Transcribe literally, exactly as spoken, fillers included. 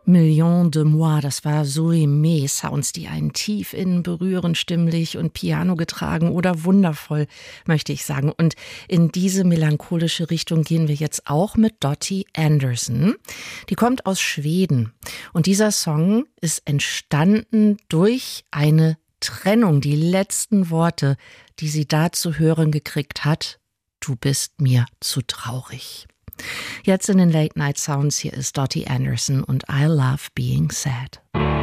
Millions de Moi, das war Zoe May, Sounds, die einen tief innen berühren, stimmlich und Piano getragen oder wundervoll, möchte ich sagen. Und in diese melancholische Richtung gehen wir jetzt auch mit Dottie Anderson. Die kommt aus Schweden und dieser Song ist entstanden durch eine Trennung. Die letzten Worte, die sie da zu hören gekriegt hat: Du bist mir zu traurig. Jetzt in den Late Night Sounds, hier ist Dottie Anderson und I Love Being Sad.